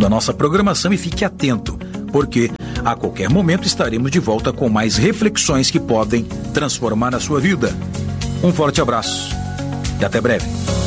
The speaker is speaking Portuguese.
a nossa programação e fique atento, porque a qualquer momento estaremos de volta com mais reflexões que podem transformar a sua vida. Um forte abraço e até breve.